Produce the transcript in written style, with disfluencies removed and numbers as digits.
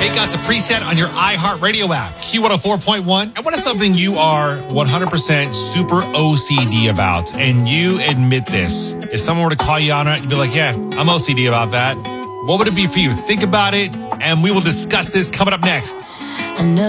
Make us a preset on your iHeartRadio app, Q104.1. And what is something you are 100% super OCD about? And you admit this. If someone were to call you on it, you'd be like, yeah, I'm OCD about that. What would it be for you? Think about it, and we will discuss this coming up next. I know